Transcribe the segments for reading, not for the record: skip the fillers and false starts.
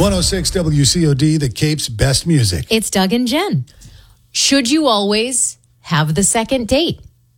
106 WCOD, the Cape's best music. It's Doug and Jen. Should you always have the second date?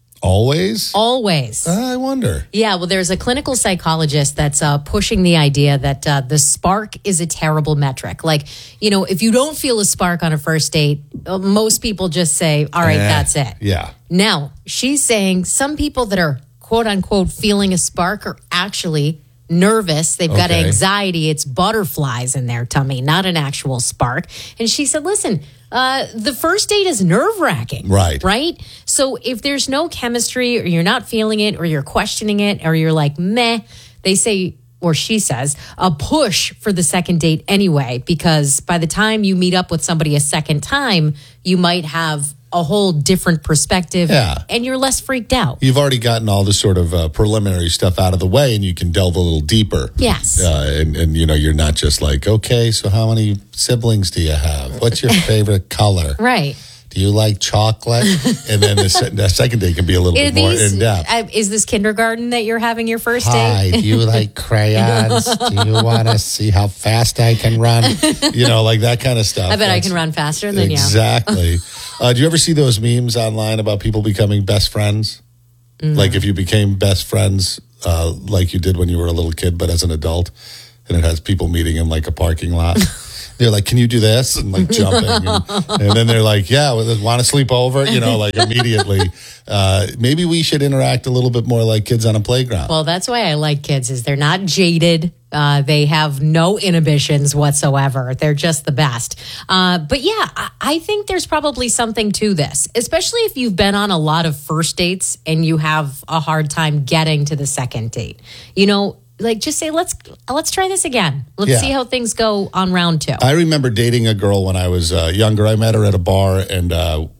Always? Always. I wonder. Yeah, well, there's a clinical psychologist that's pushing the idea that the spark is a terrible metric. Like, you know, if you don't feel a spark on a first date, most people just say, all right, that's it. Yeah. Now, she's saying some people that are, quote unquote, feeling a spark are actually nervous. They've got anxiety. It's butterflies in their tummy, not an actual spark. And she said, listen, the first date is nerve-wracking. Right. Right? So if there's no chemistry or you're not feeling it or you're questioning it or you're like, meh, they say, or she says, a push for the second date anyway, because by the time you meet up with somebody a second time, you might have a whole different perspective and you're less freaked out. You've already gotten all the sort of preliminary stuff out of the way and you can delve a little deeper. Yes. And you know, you're not just like, okay, so how many siblings do you have? What's your favorite color? Right. Do you like chocolate? And then the second date can be a little bit more in-depth. Is this kindergarten that you're having your first Hi, date? do you like crayons? Do you want to see how fast I can run? You know, like that kind of stuff. I bet I can run faster than you. Exactly. Do you ever see those memes online about people becoming best friends? Like if you became best friends like you did when you were a little kid, but as an adult, and it has people meeting in like a parking lot. They're like, can you do this? And like jumping. And then they're like, yeah, want to sleep over? You know, like immediately. Maybe we should interact a little bit more like kids on a playground. Well, that's why I like kids is they're not jaded. They have no inhibitions whatsoever. They're just the best. But yeah, I think there's probably something to this, especially if you've been on a lot of first dates and you have a hard time getting to the second date. You know, like just say, let's try this again. Let's see how things go on round 2. I remember dating a girl when I was younger. I met her at a bar and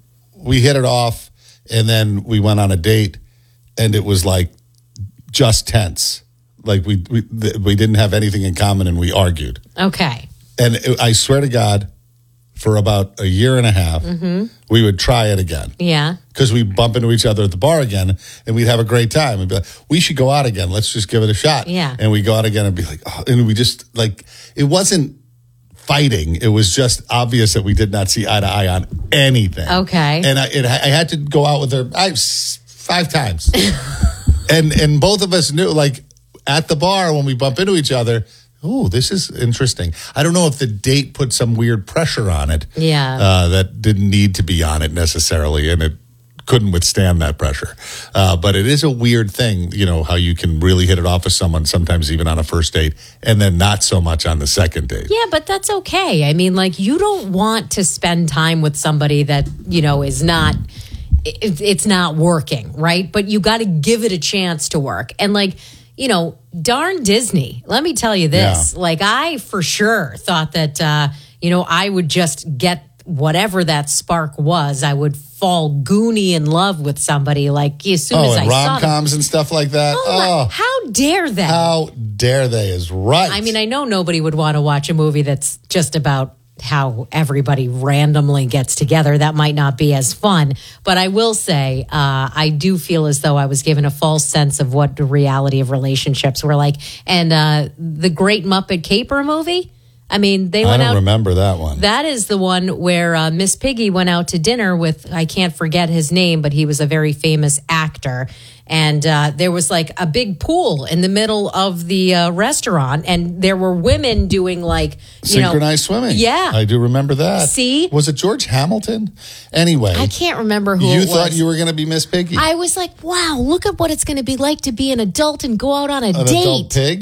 we hit it off and then we went on a date and it was like just tense. Like we didn't have anything in common and we argued. Okay. And I swear to God, for about a year and a half, we would try it again. Yeah. Because we'd bump into each other at the bar again and we'd have a great time. We'd be like, we should go out again. Let's just give it a shot. Yeah. And we go out again and be like, oh, and we just like, it wasn't fighting. It was just obvious that we did not see eye to eye on anything. Okay. And I had to go out with her 5 times. and both of us knew, like, at the bar when we bump into each other, oh, this is interesting. I don't know if the date put some weird pressure on it. Yeah. That didn't need to be on it necessarily, and it couldn't withstand that pressure. But it is a weird thing, you know, how you can really hit it off with someone, sometimes even on a first date, and then not so much on the second date. Yeah, but that's okay. I mean, like, you don't want to spend time with somebody that, you know, is not... It's not working, right? But you got to give it a chance to work. And like, you know, darn Disney. Let me tell you this. Yeah. Like, I for sure thought that, you know, I would just get whatever that spark was. I would fall goony in love with somebody like as soon as I saw them. rom-coms and stuff like that. How dare they? How dare they is right. I mean, I know nobody would want to watch a movie that's just about how everybody randomly gets together. That might not be as fun. But I will say, I do feel as though I was given a false sense of what the reality of relationships were like. And the Great Muppet Caper movie, I mean, they went out. I don't remember that one. That is the one where Miss Piggy went out to dinner with, I can't forget his name, but he was a very famous actor. And there was like a big pool in the middle of the restaurant. And there were women doing like, synchronized swimming. Yeah. I do remember that. See? Was it George Hamilton? Anyway. I can't remember who it was. You thought you were going to be Miss Piggy. I was like, wow, look at what it's going to be like to be an adult and go out on a date. An adult pig?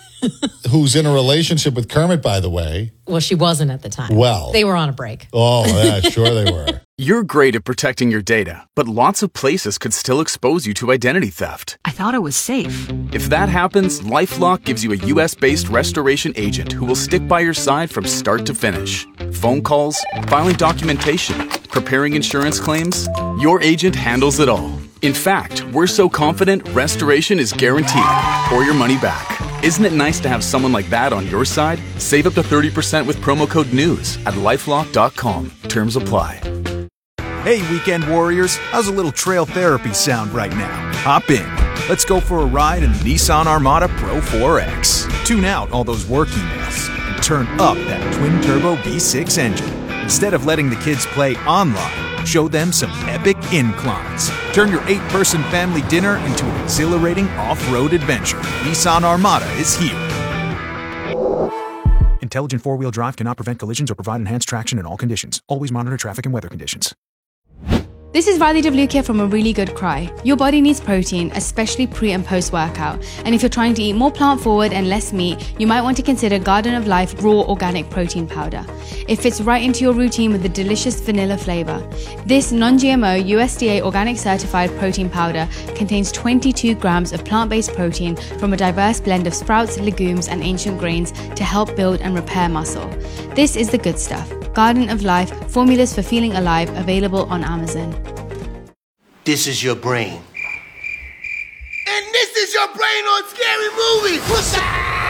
Who's in a relationship with Kermit, by the way. Well, she wasn't at the time. Well. They were on a break. Oh, yeah, sure they were. You're great at protecting your data, but lots of places could still expose you to identity theft. I thought it was safe. If that happens, LifeLock gives you a U.S.-based restoration agent who will stick by your side from start to finish. Phone calls, filing documentation, preparing insurance claims, your agent handles it all. In fact, we're so confident restoration is guaranteed or your money back. Isn't it nice to have someone like that on your side? Save up to 30% with promo code NEWS at LifeLock.com. Terms apply. Hey, weekend warriors, how's a little trail therapy sound right now? Hop in. Let's go for a ride in the Nissan Armada Pro 4X. Tune out all those work emails. and turn up that twin-turbo V6 engine. Instead of letting the kids play online, show them some epic inclines. Turn your 8-person family dinner into an exhilarating off-road adventure. Nissan Armada is here. Intelligent four-wheel drive cannot prevent collisions or provide enhanced traction in all conditions. Always monitor traffic and weather conditions. This is Radhi Devlukia from A Really Good Cry. Your body needs protein, especially pre and post workout. And if you're trying to eat more plant forward and less meat, you might want to consider Garden of Life Raw Organic Protein Powder. It fits right into your routine with a delicious vanilla flavor. This non-GMO USDA organic certified protein powder contains 22 grams of plant-based protein from a diverse blend of sprouts, legumes, and ancient grains to help build and repair muscle. This is the good stuff. Garden of Life, formulas for feeling alive, available on Amazon. This is your brain. And this is your brain on Scary Movie. What's up?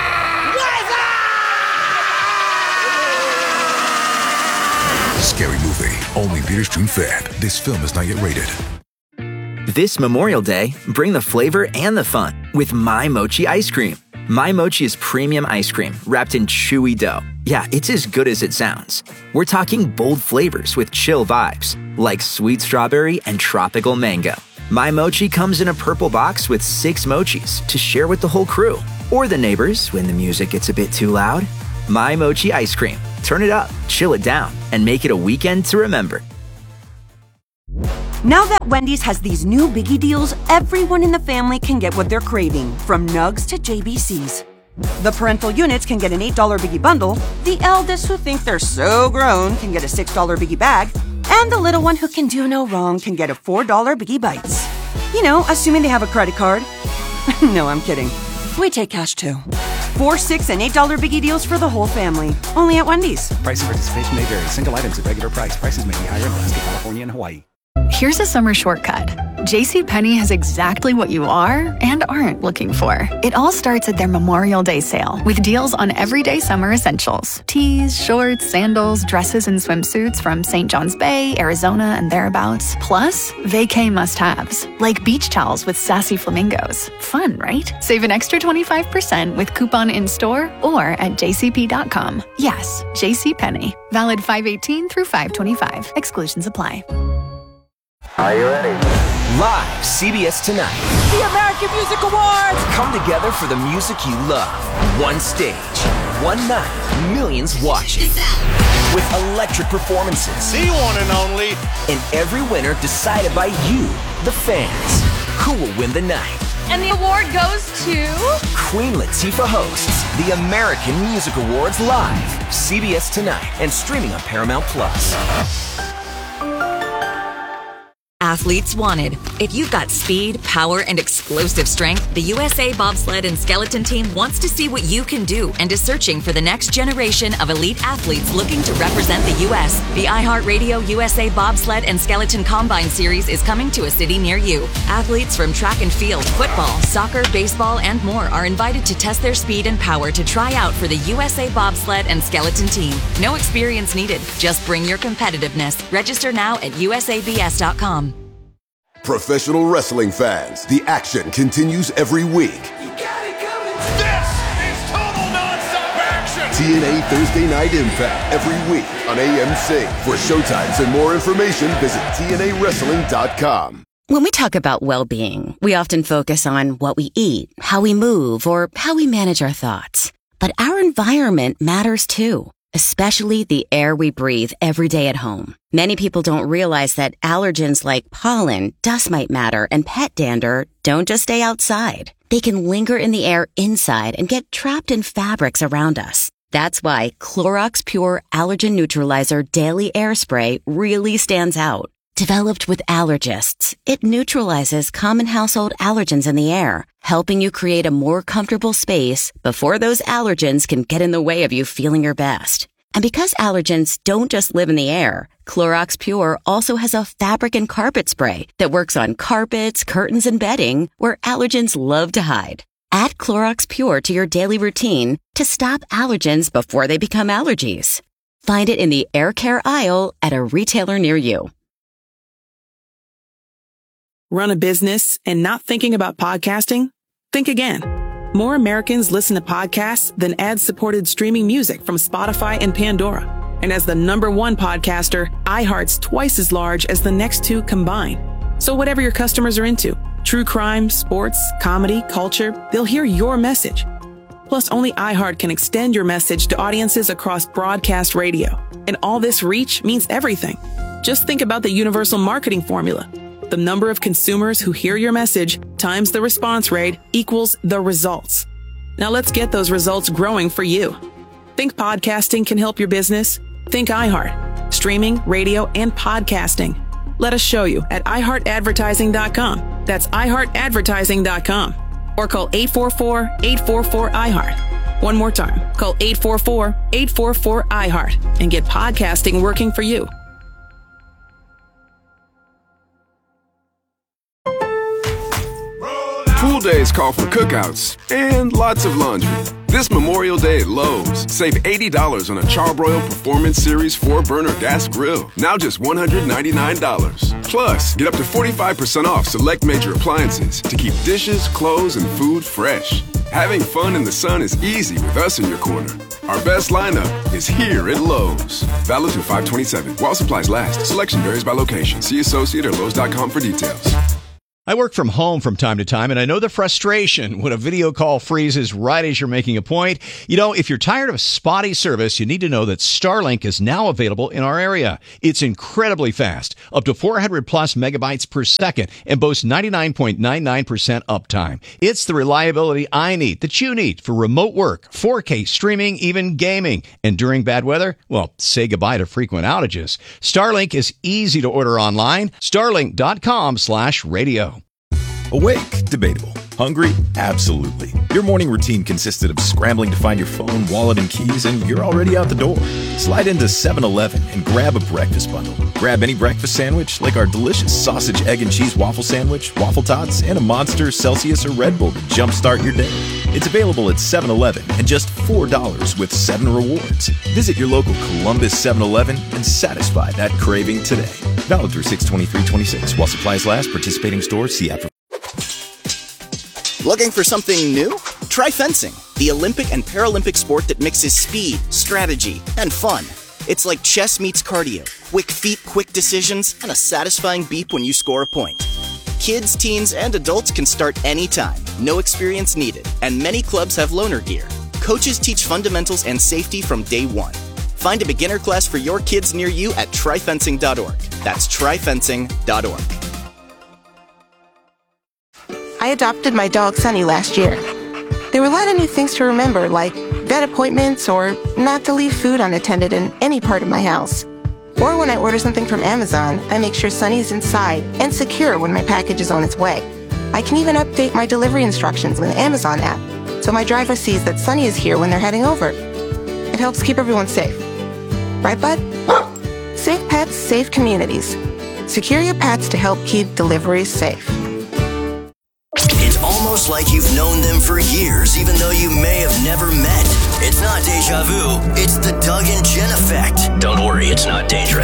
Scary Movie, only theaters June 5th. This film is not yet rated. This Memorial Day, bring the flavor and the fun with My Mochi ice cream. My Mochi is premium ice cream wrapped in chewy dough. Yeah, it's as good as it sounds. We're talking bold flavors with chill vibes, like sweet strawberry and tropical mango. My Mochi comes in a purple box with 6 mochis to share with the whole crew, or the neighbors when the music gets a bit too loud. My Mochi ice cream. Turn it up, chill it down, and make it a weekend to remember. Now that Wendy's has these new biggie deals, everyone in the family can get what they're craving, from nugs to JBCs. The parental units can get an $8 biggie bundle, the eldest who think they're so grown can get a $6 biggie bag, and the little one who can do no wrong can get a $4 biggie bites. You know, assuming they have a credit card. No, I'm kidding. We take cash too. 4, 6, and $8 biggie deals for the whole family. Only at Wendy's. Price and participation may vary. Single items at regular price. Prices may be higher in Alaska, California, and Hawaii. Here's a summer shortcut. JCPenney has exactly what you are and aren't looking for. It all starts at their Memorial Day sale with deals on everyday summer essentials. Tees, shorts, sandals, dresses, and swimsuits from St. John's Bay, Arizona, and thereabouts. Plus, vacay must-haves, like beach towels with sassy flamingos. Fun, right? Save an extra 25% with coupon in-store or at jcp.com. Yes, JCPenney. Valid 5/18 through 5/25. Exclusions apply. Are you ready? Live, CBS Tonight. The American Music Awards! Come together for the music you love. One stage, one night, millions watching. With electric performances. The one and only. And every winner decided by you, the fans. Who will win the night? And the award goes to... Queen Latifah hosts the American Music Awards live. CBS Tonight and streaming on Paramount+. Athletes wanted. If you've got speed, power, and explosive strength, the USA Bobsled and Skeleton Team wants to see what you can do and is searching for the next generation of elite athletes looking to represent the U.S. The iHeartRadio USA Bobsled and Skeleton Combine Series is coming to a city near you. Athletes from track and field, football, soccer, baseball, and more are invited to test their speed and power to try out for the USA Bobsled and Skeleton Team. No experience needed. Just bring your competitiveness. Register now at usabs.com. Professional wrestling fans, the action continues every week. You got it coming. This is total nonstop action. TNA Thursday Night Impact every week on AMC. For showtimes and more information, visit TNAWrestling.com. When we talk about well-being, we often focus on what we eat, how we move, or how we manage our thoughts. But our environment matters too, especially the air we breathe every day at home. Many people don't realize that allergens like pollen, dust mite matter, and pet dander don't just stay outside. They can linger in the air inside and get trapped in fabrics around us. That's why Clorox Pure Allergen Neutralizer Daily Air Spray really stands out. Developed with allergists, it neutralizes common household allergens in the air, helping you create a more comfortable space before those allergens can get in the way of you feeling your best. And because allergens don't just live in the air, Clorox Pure also has a fabric and carpet spray that works on carpets, curtains, and bedding where allergens love to hide. Add Clorox Pure to your daily routine to stop allergens before they become allergies. Find it in the air care aisle at a retailer near you. Run a business and not thinking about podcasting? Think again. More Americans listen to podcasts than ad-supported streaming music from Spotify and Pandora. And as the #1 podcaster, iHeart's twice as large as the next two combined. So whatever your customers are into, true crime, sports, comedy, culture, they'll hear your message. Plus, only iHeart can extend your message to audiences across broadcast radio. And all this reach means everything. Just think about the universal marketing formula. The number of consumers who hear your message times the response rate equals the results. Now let's get those results growing for you. Think podcasting can help your business? Think iHeart. Streaming, radio, and podcasting. Let us show you at iHeartAdvertising.com. That's iHeartAdvertising.com. Or call 844-844-iHeart. One more time. Call 844-844-iHeart and get podcasting working for you. Pool days call for cookouts and lots of laundry. This Memorial Day at Lowe's, save $80 on a Charbroil Performance Series 4-burner gas grill. Now just $199. Plus, get up to 45% off select major appliances to keep dishes, clothes, and food fresh. Having fun in the sun is easy with us in your corner. Our best lineup is here at Lowe's. Valid through 5/27. While supplies last. Selection varies by location. See associate or Lowe's.com for details. I work from home from time to time, and I know the frustration when a video call freezes right as you're making a point. You know, if you're tired of spotty service, you need to know that Starlink is now available in our area. It's incredibly fast, up to 400 plus megabytes per second, and boasts 99.99% uptime. It's the reliability I need, that you need, for remote work, 4K streaming, even gaming. And during bad weather, well, say goodbye to frequent outages. Starlink is easy to order online. Starlink.com/radio. Awake? Debatable. Hungry? Absolutely. Your morning routine consisted of scrambling to find your phone, wallet, and keys, and you're already out the door. Slide into 7-Eleven and grab a breakfast bundle. Grab any breakfast sandwich, like our delicious sausage, egg, and cheese waffle sandwich, waffle tots, and a Monster, Celsius, or Red Bull to jumpstart your day. It's available at 7-Eleven and just $4 with 7 rewards. Visit your local Columbus 7-Eleven and satisfy that craving today. Valid through 6/23/26. While supplies last, participating stores, see app. Looking for something new? Try fencing, the Olympic and Paralympic sport that mixes speed, strategy, and fun. It's like chess meets cardio, quick feet, quick decisions, and a satisfying beep when you score a point. Kids, teens, and adults can start anytime, no experience needed, and many clubs have loaner gear. Coaches teach fundamentals and safety from day one. Find a beginner class for your kids near you at tryfencing.org. That's tryfencing.org. I adopted my dog Sunny last year. There were a lot of new things to remember, like vet appointments or not to leave food unattended in any part of my house. Or when I order something from Amazon, I make sure Sunny is inside and secure when my package is on its way. I can even update my delivery instructions in the Amazon app, so my driver sees that Sunny is here when they're heading over. It helps keep everyone safe. Right, bud? Safe pets, safe communities. Secure your pets to help keep deliveries safe. It's almost like you've known them for years, even though you may have never met. It's not deja vu, it's the Doug and Jen effect. Don't worry, it's not dangerous.